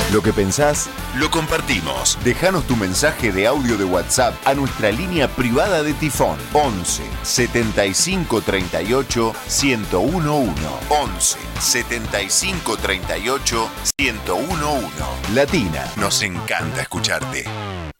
Lo que pensás, lo compartimos. Déjanos tu mensaje de audio de WhatsApp a nuestra línea privada de Tifón. 11 75 38 1011. 11 75 38 1011. Latina, nos encanta escucharte.